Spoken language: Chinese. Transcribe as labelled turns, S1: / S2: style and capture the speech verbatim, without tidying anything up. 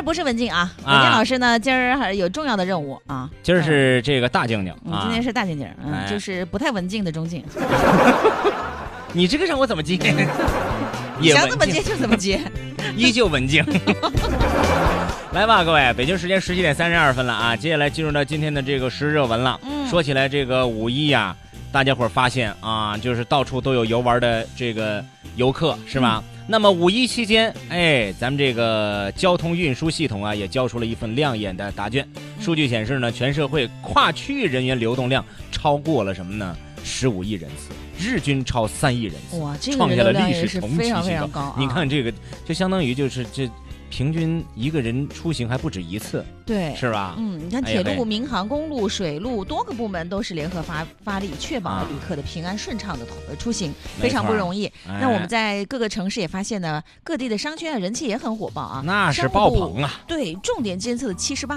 S1: 不是文静啊，文静老师呢，今儿还有重要的任务啊。
S2: 今儿是这个大静静，
S1: 嗯，今天是大静静，嗯，就是不太文静的中静。
S2: 你这个让我怎么接？
S1: 想怎么接就怎么接，
S2: 依旧文静。来吧，各位，北京时间十七点三十二分了啊！接下来进入到今天的这个时热文了。嗯，说起来这个五一呀、啊，大家伙儿发现啊，就是到处都有游玩的这个游客，是吧？嗯，那么五一期间，哎，咱们这个交通运输系统啊，也交出了一份亮眼的答卷。数据显示呢，全社会跨区域人员流动量超过了什么呢？十五亿人次，日均超三亿人次，
S1: 哇，这个
S2: 创下了历史同期
S1: 非常非常高、啊。
S2: 你看这个，就相当于就是这。平均一个人出行还不止一次，
S1: 对，
S2: 是吧？
S1: 嗯，你看铁路、民航、公路、水路多个部门都是联合发发力，确保旅客的平安顺畅的出行，非常不容易。
S2: 哎、
S1: 那我们在各个城市也发现呢，各地的商圈啊人气也很火爆啊，
S2: 那是爆棚啊！
S1: 对，重点监测的七十八